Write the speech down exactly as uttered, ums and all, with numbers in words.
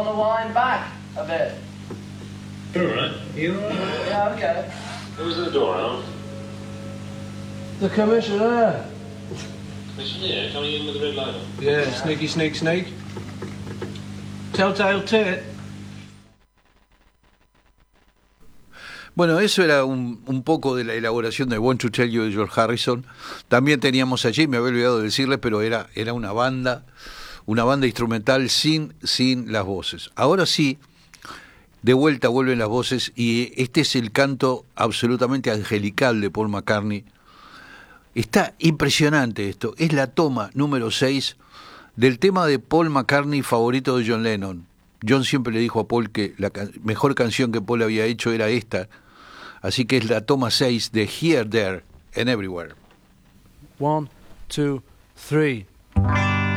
want to wind back a bit? All right. You all right? Yeah, okay. Who's at the door, Alan? The commissioner. Commissioner, coming in with the red light on. Yeah, sneaky, sneak, sneak. Telltale tit. Bueno, eso era un, un poco de la elaboración de Want to Tell You de George Harrison. También teníamos allí, me había olvidado de decirles, pero era, era una banda, una banda instrumental sin, sin las voces. Ahora sí, de vuelta vuelven las voces y este es el canto absolutamente angelical de Paul McCartney. Está impresionante esto, es la toma número seis del tema de Paul McCartney favorito de John Lennon. John siempre le dijo a Paul que la can- mejor canción que Paul había hecho era esta. Así que es la toma seis de Here, There and Everywhere. One, two, three.